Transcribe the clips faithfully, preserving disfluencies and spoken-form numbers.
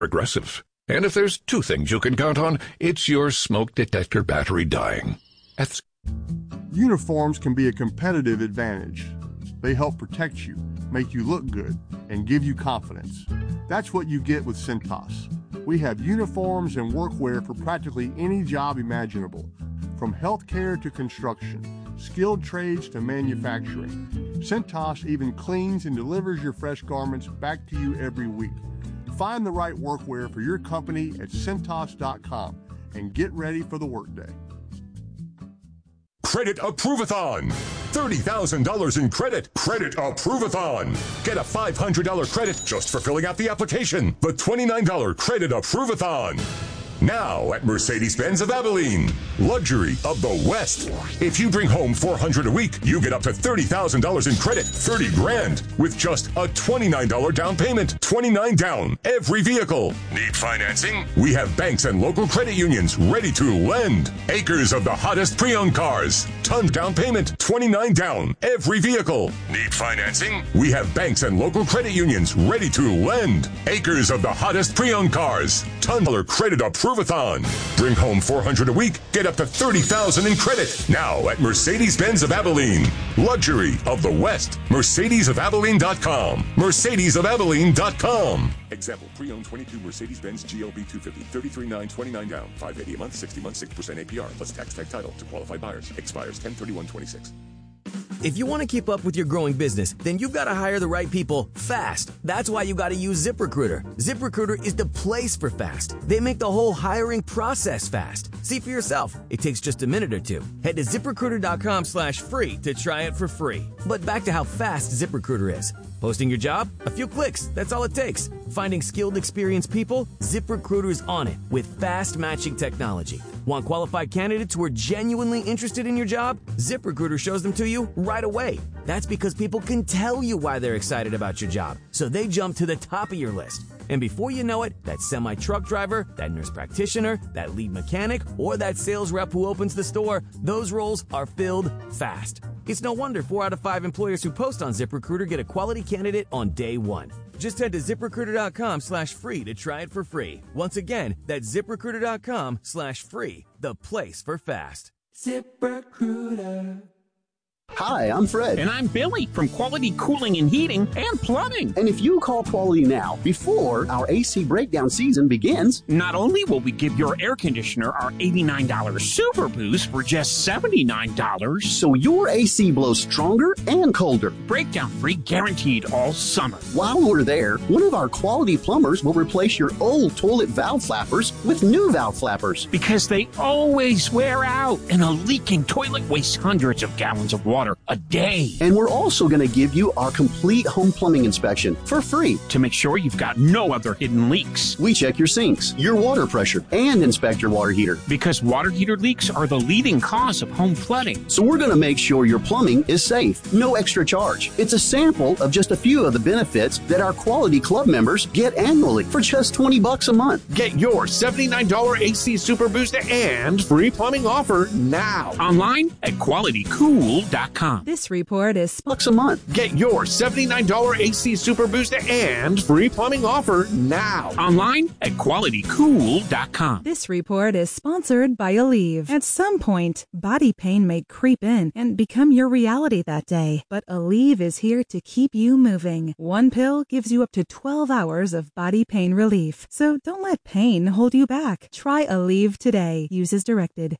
Progressive. And if there's two things you can count on, it's your smoke detector battery dying. That's... Uniforms can be a competitive advantage. They help protect you, make you look good, and give you confidence. That's what you get with Cintas. We have uniforms and workwear for practically any job imaginable, from healthcare to construction, skilled trades to manufacturing. Cintas even cleans and delivers your fresh garments back to you every week. Find the right workwear for your company at Cintas dot com and get ready for the workday. Credit Approve-a-thon. thirty thousand dollars in credit. Credit Approve-a-thon. Get a five hundred dollars credit just for filling out the application. The twenty-nine dollars Credit Approve-a-thon. Now at Mercedes-Benz of Abilene. Luxury of the West. If you bring home four hundred dollars a week, you get up to thirty thousand dollars in credit, thirty grand, with just a twenty-nine dollars down payment. twenty-nine down, every vehicle. Need financing? We have banks and local credit unions ready to lend. Acres of the hottest pre-owned cars. Ton down payment, twenty-nine down, every vehicle. Need financing? We have banks and local credit unions ready to lend. Acres of the hottest pre-owned cars. Ton dollar credit approve-a-thon. Bring home four hundred dollars a week, get up to thirty thousand dollars in credit. Now at Mercedes-Benz of Abilene. Luxury of the West. Mercedes of Abilene dot com. Mercedes of Abilene dot com. Example, pre-owned twenty-two Mercedes-Benz G L B two fifty, thirty-three thousand nine hundred twenty-nine down, five hundred eighty a month, sixty months, six percent A P R, plus tax tag title to qualified buyers. Expires ten thirty-one twenty-six. If you want to keep up with your growing business, then you've got to hire the right people fast. That's why you got to use ZipRecruiter. ZipRecruiter is the place for fast. They make the whole hiring process fast. See for yourself. It takes just a minute or two. Head to ZipRecruiter.com slash free to try it for free. But back to how fast ZipRecruiter is. Posting your job? A few clicks. That's all it takes. Finding skilled, experienced people? ZipRecruiter is on it with fast matching technology. Want qualified candidates who are genuinely interested in your job? ZipRecruiter shows them to you right away. That's because people can tell you why they're excited about your job, so they jump to the top of your list. And before you know it, that semi-truck driver, that nurse practitioner, that lead mechanic, or that sales rep who opens the store, those roles are filled fast. It's no wonder four out of five employers who post on ZipRecruiter get a quality candidate on day one. Just head to ZipRecruiter.com slash free to try it for free. Once again, that's ZipRecruiter.com slash free, the place for fast. ZipRecruiter. Hi, I'm Fred. And I'm Billy from Quality Cooling and Heating and Plumbing. And if you call Quality now, before our A C breakdown season begins, not only will we give your air conditioner our eighty-nine dollars Super Boost for just seventy-nine dollars, so your A C blows stronger and colder. Breakdown free guaranteed all summer. While we're there, one of our Quality plumbers will replace your old toilet valve flappers with new valve flappers. Because they always wear out, and a leaking toilet wastes hundreds of gallons of water a day. And we're also going to give you our complete home plumbing inspection for free to make sure you've got no other hidden leaks. We check your sinks, your water pressure, and inspect your water heater. Because water heater leaks are the leading cause of home flooding. So we're going to make sure your plumbing is safe. No extra charge. It's a sample of just a few of the benefits that our Quality Club members get annually for just twenty bucks a month. Get your seventy-nine dollars A C Super Boost and free plumbing offer now. Online at quality cool dot com. This report is bucks a month. Get your seventy-nine dollars A C Super Boost and free plumbing offer now. Online at quality cool dot com. This report is sponsored by Aleve. At some point, body pain may creep in and become your reality that day. But Aleve is here to keep you moving. One pill gives you up to twelve hours of body pain relief. So don't let pain hold you back. Try Aleve today. Use as directed.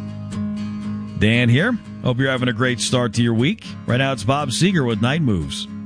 Dan here. Hope you're having a great start to your week. Right now it's Bob Seger with Night Moves.